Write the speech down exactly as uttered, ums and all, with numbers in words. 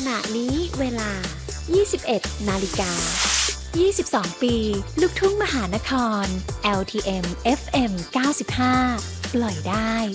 ณะนี้เวลา ยี่สิบเอ็ด นาฬิกา ยี่สิบสอง ปี ลูกทุ่งมหานคร แอล ที เอ็ม เอฟ เอ็ม เก้าสิบห้า ปล่อยได้